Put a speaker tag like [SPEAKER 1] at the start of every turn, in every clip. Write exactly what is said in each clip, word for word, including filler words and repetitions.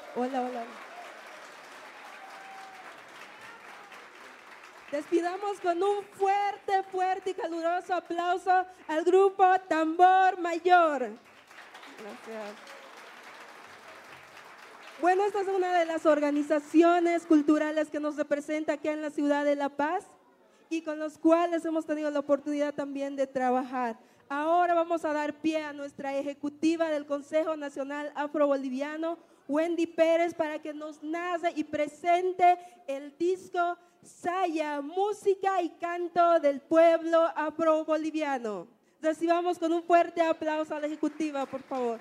[SPEAKER 1] Hola, hola. Despidamos con un fuerte, fuerte y caluroso aplauso al grupo Tambor Mayor. Gracias. Bueno, esta es una de las organizaciones culturales que nos representa aquí en la ciudad de La Paz y con los cuales hemos tenido la oportunidad también de trabajar. Ahora vamos a dar pie a nuestra ejecutiva del Consejo Nacional Afroboliviano, Wendy Pérez, para que nos narre y presente el disco Saya, música y canto del pueblo afroboliviano. Recibamos con un fuerte aplauso a la ejecutiva, por favor.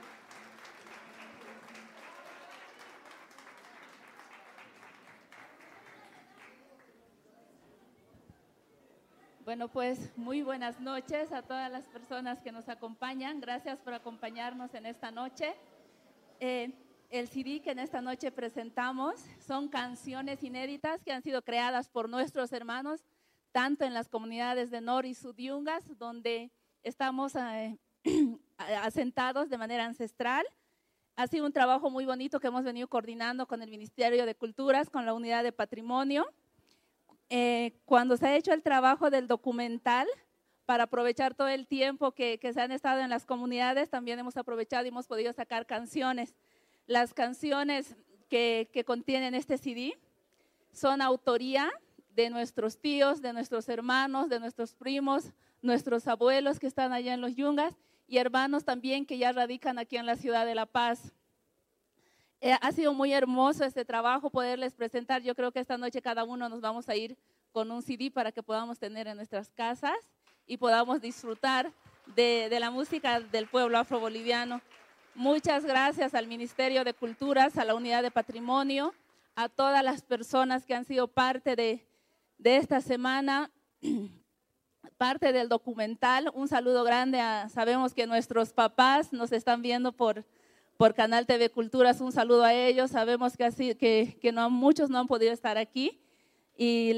[SPEAKER 2] Bueno, pues muy buenas noches a todas las personas que nos acompañan. Gracias por acompañarnos en esta noche. Eh, el C D que en esta noche presentamos son canciones inéditas que han sido creadas por nuestros hermanos, tanto en las comunidades de Nor y Sudyungas, donde estamos eh, asentados de manera ancestral. Ha sido un trabajo muy bonito que hemos venido coordinando con el Ministerio de Culturas, con la Unidad de Patrimonio. Eh, cuando se ha hecho el trabajo del documental, para aprovechar todo el tiempo que, que se han estado en las comunidades, también hemos aprovechado y hemos podido sacar canciones. Las canciones que, que contienen este C D son autoría de nuestros tíos, de nuestros hermanos, de nuestros primos, nuestros abuelos que están allá en los Yungas y hermanos también que ya radican aquí en la ciudad de La Paz. Eh, ha sido muy hermoso este trabajo, poderles presentar. Yo creo que esta noche cada uno nos vamos a ir con un C D para que podamos tener en nuestras casas y podamos disfrutar de, de la música del pueblo afroboliviano. Muchas gracias al Ministerio de Culturas, a la Unidad de Patrimonio, a todas las personas que han sido parte de, de esta semana, parte del documental. Un saludo grande a, sabemos que nuestros papás nos están viendo por por Canal T V Culturas, un saludo a ellos. Sabemos que, así, que, que no, muchos no han podido estar aquí y